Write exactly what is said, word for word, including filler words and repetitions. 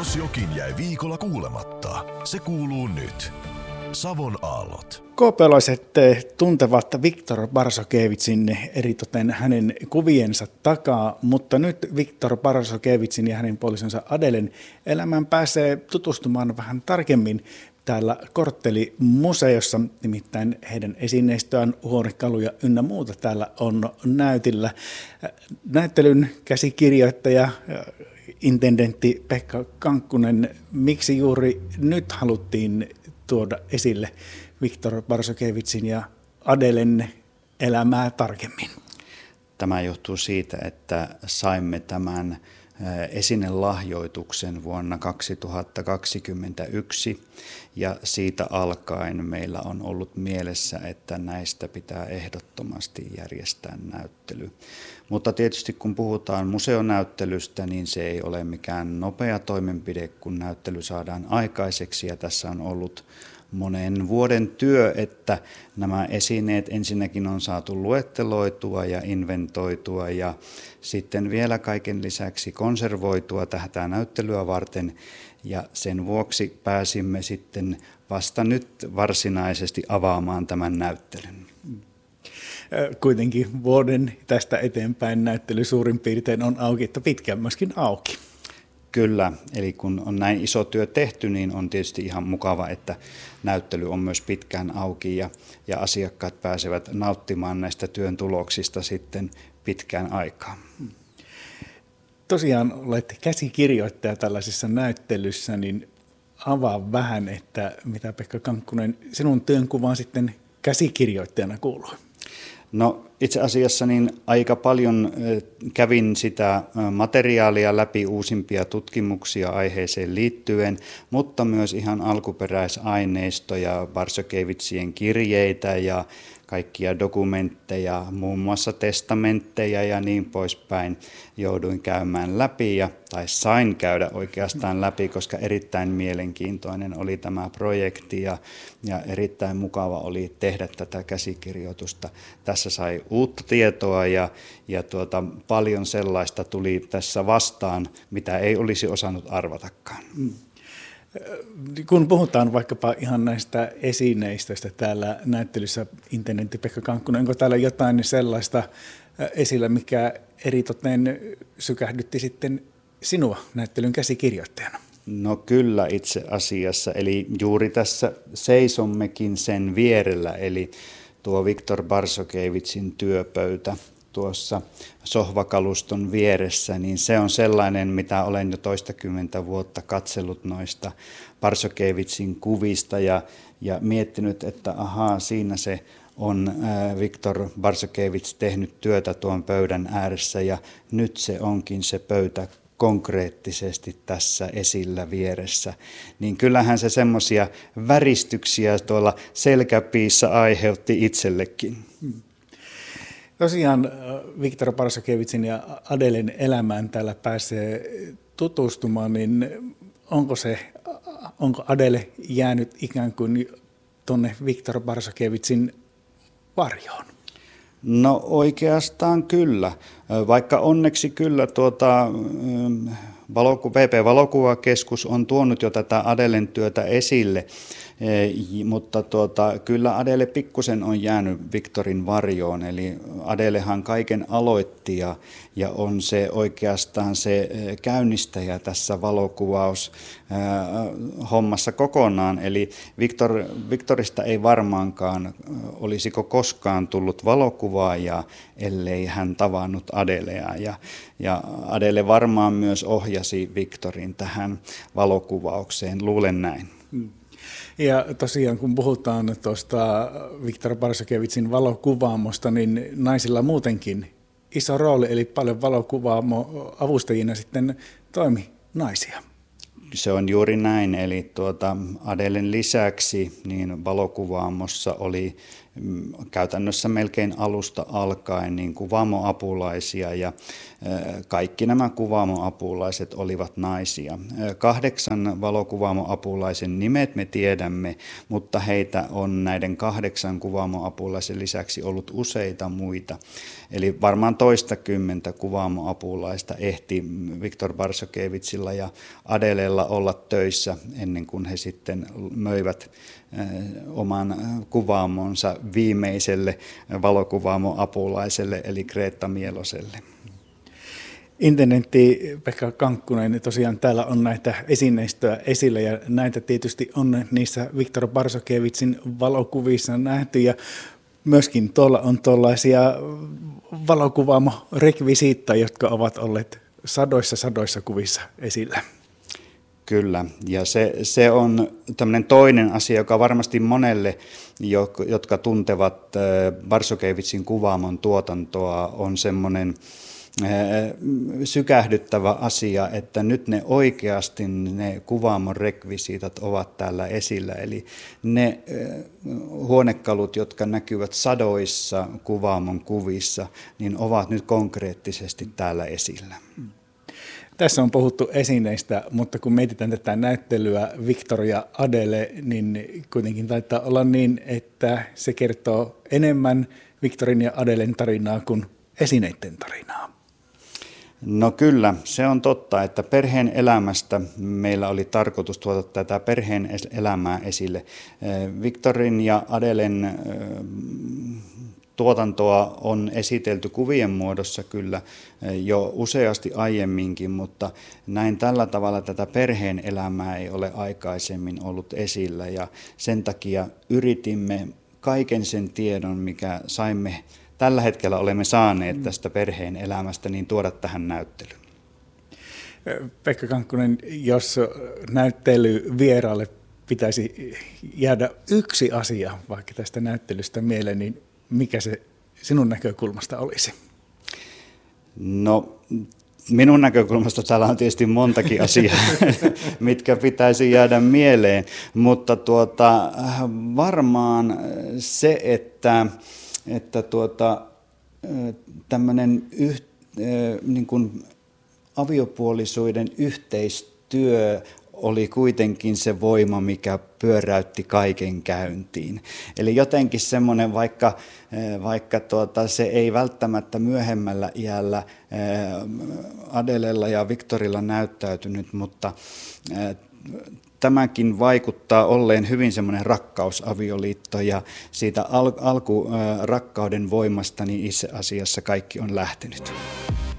Jos jokin jäi viikolla kuulematta, se kuuluu nyt. Savon aallot. KooPealaiset tuntevat Viktor Barsokevitsin eritoten hänen kuviensa takaa, mutta nyt Viktor Barsokevitsin ja hänen puolisonsa Adelen elämään pääsee tutustumaan vähän tarkemmin täällä Kortteli-museossa, nimittäin heidän esineistöään, huonekaluja ynnä muuta täällä on näytillä. Näyttelyn käsikirjoittaja, intendentti Pekka Kankkunen, miksi juuri nyt haluttiin tuoda esille Viktor Barsokevitsin ja Adelen elämää tarkemmin? Tämä johtuu siitä, että saimme tämän esinelahjoituksen vuonna kaksituhattakaksikymmentäyksi ja siitä alkaen meillä on ollut mielessä, että näistä pitää ehdottomasti järjestää näyttely. Mutta tietysti kun puhutaan museonäyttelystä, niin se ei ole mikään nopea toimenpide, kun näyttely saadaan aikaiseksi ja tässä on ollut monen vuoden työ, että nämä esineet ensinnäkin on saatu luetteloitua ja inventoitua ja sitten vielä kaiken lisäksi konservoitua tätä näyttelyä varten ja sen vuoksi pääsimme sitten vasta nyt varsinaisesti avaamaan tämän näyttelyn. Kuitenkin vuoden tästä eteenpäin näyttely suurin piirtein on auki, että pitkään myöskin auki. Kyllä, eli kun on näin iso työ tehty, niin on tietysti ihan mukava, että näyttely on myös pitkään auki ja, ja asiakkaat pääsevät nauttimaan näistä työn tuloksista sitten pitkään aikaa. Tosiaan olette käsikirjoittaja tällaisessa näyttelyssä, niin avaa vähän, että mitä Pekka Kankkunen sinun työnkuvaan sitten käsikirjoittajana kuuluu? No itse asiassa niin aika paljon kävin sitä materiaalia läpi, uusimpia tutkimuksia aiheeseen liittyen, mutta myös ihan alkuperäisaineistoja, Barsokevitsien kirjeitä ja kaikkia dokumentteja, muun muassa testamentteja ja niin poispäin jouduin käymään läpi ja, tai sain käydä oikeastaan läpi, koska erittäin mielenkiintoinen oli tämä projekti ja, ja erittäin mukava oli tehdä tätä käsikirjoitusta. Tässä sai uutta tietoa ja, ja tuota, paljon sellaista tuli tässä vastaan, mitä ei olisi osannut arvatakaan. Mm. Kun puhutaan vaikkapa ihan näistä esineistöistä täällä näyttelyssä, intendentti Pekka Kankkunen, onko täällä jotain sellaista esillä, mikä eritoten sykähdytti sitten sinua näyttelyn käsikirjoittajana? No kyllä itse asiassa, eli juuri tässä seisommekin sen vierellä, eli tuo Viktor Barsokevitsin työpöytä tuossa sohvakaluston vieressä, niin se on sellainen, mitä olen jo toistakymmentä vuotta katsellut noista Barsokevitsin kuvista ja, ja miettinyt, että ahaa, siinä se on ää, Viktor Barsokevits tehnyt työtä tuon pöydän ääressä ja nyt se onkin se pöytä konkreettisesti tässä esillä vieressä, niin kyllähän se semmoisia väristyksiä tuolla selkäpiissä aiheutti itsellekin. Hmm. Tosiaan Viktor Barsokevitsin ja Adelen elämään täällä pääsee tutustumaan, niin onko, se, onko Adele jäänyt ikään kuin tuonne Viktor Barsokevitsin varjoon? No oikeastaan kyllä, vaikka onneksi kyllä tuota, V P-valokuvakeskus on tuonut jo tätä Adelen työtä esille, mutta tuota, kyllä Adele pikkusen on jäänyt Viktorin varjoon, eli Adelehan kaiken aloitti ja, ja on se oikeastaan se käynnistäjä tässä valokuvaushommassa kokonaan, eli Viktor, Viktorista ei varmaankaan olisiko koskaan tullut valokuvaajaa, ellei hän tavannut Adelea ja, ja Adele varmaan myös ohjasi Viktorin tähän valokuvaukseen, luulen näin. Hmm. Ja tosiaan kun puhutaan tuosta Viktor Barsokevitsin valokuvaamosta, niin naisilla muutenkin iso rooli, eli paljon valokuvaamo avustajina sitten toimi naisia. Se on juuri näin, eli tuota Adelen lisäksi niin valokuvaamossa oli käytännössä melkein alusta alkaen niin kuvaamoapulaisia ja kaikki nämä kuvaamoapulaiset olivat naisia. Kahdeksan valokuvaamoapulaisen nimet me tiedämme, mutta heitä on näiden kahdeksan kuvaamoapulaisen lisäksi ollut useita muita. Eli varmaan toistakymmentä kuvaamoapulaista ehti Viktor Barsokevitsilla ja Adelella olla töissä ennen kuin he sitten möivät oman kuvaamonsa viimeiselle valokuvaamoapulaiselle eli Greta Mieloselle. Intendentti Pekka Kankkunen, tosiaan täällä on näitä esineistöjä esillä ja näitä tietysti on niissä Viktor Barsokevitsin valokuvissa nähty ja myöskin tuolla on tuollaisia valokuvaamorekvisiittoja, jotka ovat olleet sadoissa sadoissa kuvissa esillä. Kyllä, ja se, se on tämmöinen toinen asia, joka varmasti monelle, jotka tuntevat Barsokevitsin kuvaamon tuotantoa, on semmoinen sykähdyttävä asia, että nyt ne oikeasti ne kuvaamon rekvisiitat ovat täällä esillä. Eli ne huonekalut, jotka näkyvät sadoissa kuvaamon kuvissa, niin ovat nyt konkreettisesti täällä esillä. Tässä on puhuttu esineistä, mutta kun mietitään tätä näyttelyä Viktor ja Adele, niin kuitenkin taitaa olla niin, että se kertoo enemmän Viktorin ja Adelen tarinaa kuin esineiden tarinaa. No kyllä, se on totta, että perheen elämästä meillä oli tarkoitus tuoda tätä perheen elämää esille. Viktorin ja Adelen tuotantoa on esitelty kuvien muodossa kyllä jo useasti aiemminkin, mutta näin tällä tavalla tätä perheen elämää ei ole aikaisemmin ollut esillä ja sen takia yritimme kaiken sen tiedon, mikä saimme tällä hetkellä olemme saaneet tästä perheen elämästä, niin tuoda tähän näyttelyyn. Pekka Kankkunen, jos näyttely vieraalle pitäisi jäädä yksi asia vaikka tästä näyttelystä mieleen, niin mikä se sinun näkökulmasta olisi? No minun näkökulmasta täällä on tietysti montakin asiaa, mitkä pitäisi jäädä mieleen, mutta tuota, varmaan se, että että tuota, tämmöinen yh, niin kuin aviopuolisuuden yhteistyö oli kuitenkin se voima, mikä pyöräytti kaiken käyntiin. Eli jotenkin semmoinen, vaikka, vaikka tuota, se ei välttämättä myöhemmällä iällä Adelella ja Viktorilla näyttäytynyt, mutta tämäkin vaikuttaa olleen hyvin semmoinen rakkausavioliitto ja siitä al- alkurakkauden voimasta niin itse asiassa kaikki on lähtenyt.